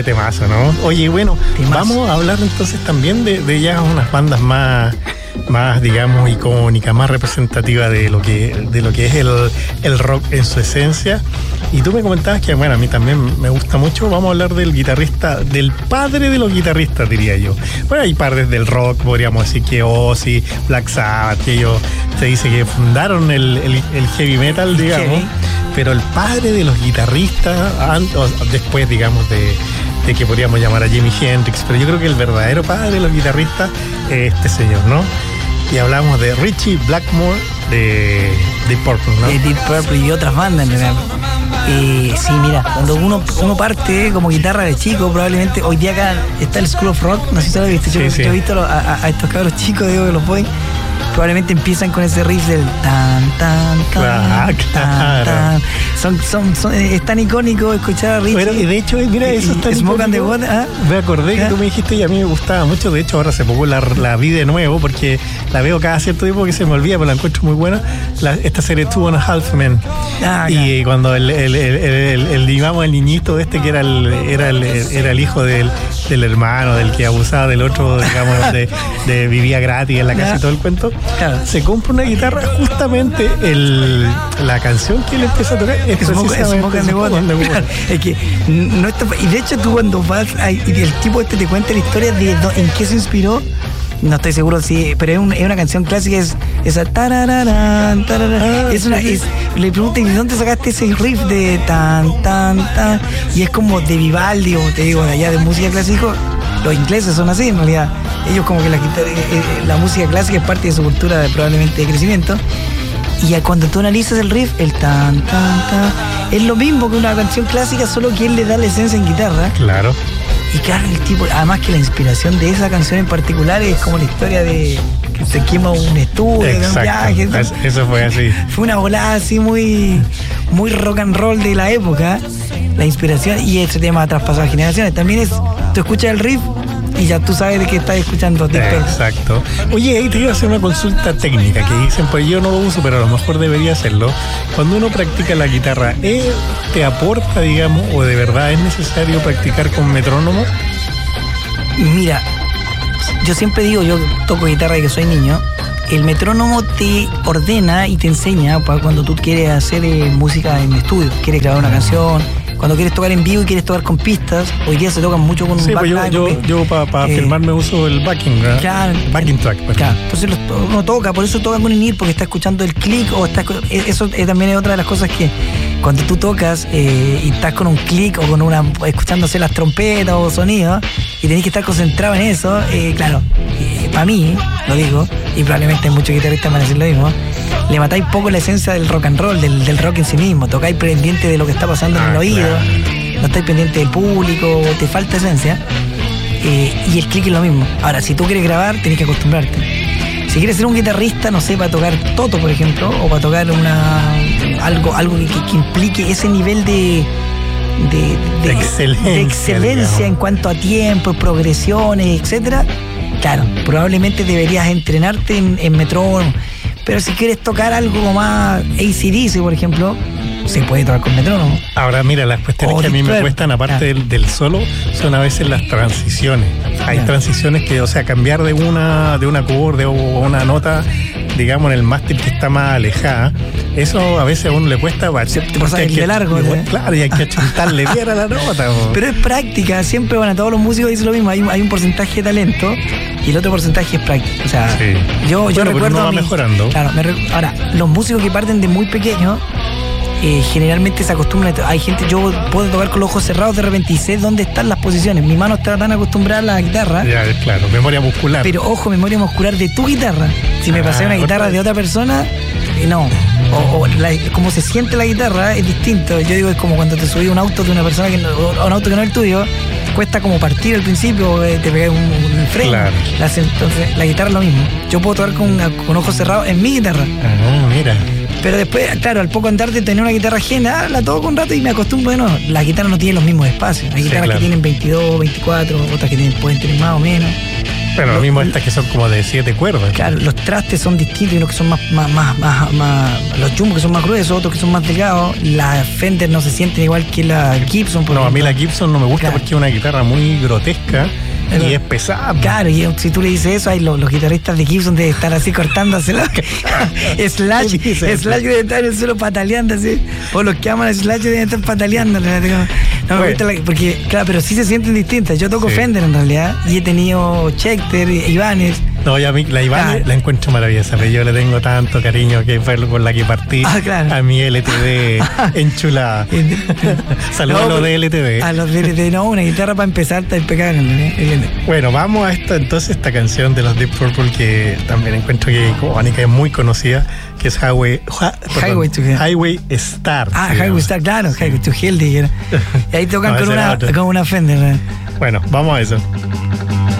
temazo, ¿no? Oye, bueno, vamos a hablar entonces también de ya unas bandas más, digamos, icónicas, más representativas de lo que es el rock en su esencia. Y tú me comentabas que, bueno, a mí también me gusta mucho. Vamos a hablar del guitarrista, del padre de los guitarristas, diría yo. Bueno, hay padres del rock, podríamos decir que Ozzy, Black Sabbath, que ellos se dice que fundaron el heavy metal, digamos. Heavy. Pero el padre de los guitarristas, después, digamos, de que podríamos llamar a Jimi Hendrix, pero yo creo que el verdadero padre de los guitarristas es este señor, ¿no? Y hablamos de Ritchie Blackmore de Deep Purple, ¿no? De Deep Purple y otras bandas en general. Sí, mira, cuando uno parte como guitarra de chico, probablemente hoy día acá está el School of Rock, no sé si lo viste, yo he visto a estos cabros chicos, digo que los voy, probablemente empiezan con ese riff del tan tan tan tan tan. Es tan icónico escuchar a Richie. Pero de hecho, mira, eso está Smoke and the Water. Me acordé que tú me dijiste y a mí me gustaba mucho. De hecho, ahora hace poco la vi de nuevo porque la veo cada cierto tiempo que se me olvida, pero la encuentro muy buena. Esta serie Two and a Half Men. Y cuando digamos, el niñito que era el hijo del hermano, del que abusaba del otro, digamos, vivía gratis en la casa y todo el cuento. Claro. Se compra una guitarra, justamente la canción que él empieza a tocar es precisamente claro, es que no está, y de hecho tú cuando vas y el tipo te cuenta la historia de en qué se inspiró, no estoy seguro si, pero es una canción clásica, es esa tarararán, tarararán, le pregunté, ¿de dónde sacaste ese riff de tan tan tan? Y es como de Vivaldi, o te digo, de allá de música clásica. Los ingleses son así, en realidad. Ellos como que la música clásica es parte de su cultura probablemente de crecimiento. Y cuando tú analizas el riff, el tan, tan, tan, es lo mismo que una canción clásica, solo que él le da la esencia en guitarra. Claro. Y claro, el tipo, además que la inspiración de esa canción en particular es como la historia de que se quema un estudio, de un viaje. Eso fue así. Fue una volada así muy, muy rock and roll de la época. La inspiración, y ese tema ha traspasado generaciones. También tú escuchas el riff y ya tú sabes de qué estás escuchando. Exacto. Oye, ahí te iba a hacer una consulta técnica que dicen, pues yo no lo uso, pero a lo mejor debería hacerlo. Cuando uno practica la guitarra, ¿te aporta, digamos, o de verdad es necesario practicar con metrónomo? Mira, yo siempre digo, yo toco guitarra desde que soy niño. El metrónomo te ordena y te enseña para cuando tú quieres hacer música en estudio, quieres grabar una canción, cuando quieres tocar en vivo y quieres tocar con pistas. Hoy día se tocan mucho con un backline. Yo para filmarme uso el backing, ¿verdad? Claro, backing track. Claro, entonces uno toca, por eso toca con INIR, porque está escuchando el click, o eso también es otra de las cosas que cuando tú tocas y estás con un click o con escuchándose las trompetas o sonidos y tenés que estar concentrado en eso, claro, para mí, lo digo, y probablemente muchos guitarristas van a decir lo mismo, le matáis poco la esencia del rock and roll, del rock en sí mismo. Tocáis pendiente de lo que está pasando en el oído, no estáis pendiente del público, te falta esencia. Y el click es lo mismo. Ahora, si tú quieres grabar, tenés que acostumbrarte. Si quieres ser un guitarrista, no sé, para tocar toto, por ejemplo, o para tocar algo que implique ese nivel de excelencia en cuanto a tiempo, progresiones, etcétera. Claro, probablemente deberías entrenarte en metrónomo. Pero si quieres tocar algo más AC/DC, por ejemplo, se puede tocar con metrónomo. Ahora, mira, las cuestiones que a mí me cuestan, aparte del solo, son a veces las transiciones. Hay transiciones que, o sea, cambiar de un acorde o una nota, digamos, en el máster que está más alejada, eso a veces a uno le cuesta. Te pasa de largo. Claro, y hay que achuntarle bien a la nota. Pero es práctica, siempre, bueno, todos los músicos dicen lo mismo, hay un porcentaje de talento y el otro porcentaje es práctica. O sea, sí. yo recuerdo va mejorando. Claro, ahora, los músicos que parten de muy pequeños, generalmente se acostumbran. Hay gente, yo puedo tocar con los ojos cerrados de repente y sé dónde están las posiciones. Mi mano está tan acostumbrada a la guitarra. Ya, claro, memoria muscular. Pero ojo, memoria muscular de tu guitarra. Si me pasé una guitarra de otra persona, no. Como se siente la guitarra es distinto. Yo digo, es como cuando te subí un auto de una persona o un auto que no es el tuyo. Cuesta como partir al principio, te pegas un freno. Claro. Entonces, la guitarra es lo mismo. Yo puedo tocar con ojos cerrados en mi guitarra. Mira. Pero después, claro, al poco andar de tener una guitarra ajena, la toco un rato y me acostumbro de nuevo. Las guitarras no tienen los mismos espacios. Hay guitarras que tienen 22, 24, otras que pueden tener más o menos. Pero lo mismo estas que son como de 7 cuerdas. Claro, los trastes son distintos, y unos que son más los Jumbo que son más gruesos, otros que son más delgados. Las Fender no se sienten igual que la Gibson. No, a mí la Gibson no me gusta porque es una guitarra muy grotesca. Y es pesada. Claro, y si tú le dices eso, hay los guitarristas de Gibson deben estar así cortándoselo. Slash debe estar en el suelo pataleando así. O los que aman a Slash deben estar pataleando. No me gusta porque, claro, pero sí se sienten distintas. Yo toco Fender en realidad, y he tenido Schecter, Ibanez. No, ya a mí la Ibanez la encuentro maravillosa, pero yo le tengo tanto cariño que fue con la que partí a mi LTD enchulada. Saludos a los de LTD. A los de LTD, no, una guitarra para empezar está impecable. Bueno, vamos a esta canción de los Deep Purple que también encuentro que icónica, es muy conocida, que es Highway Star. Highway Star, claro, Highway to Hell. Y ahí tocan con una Fender. Bueno, vamos a eso.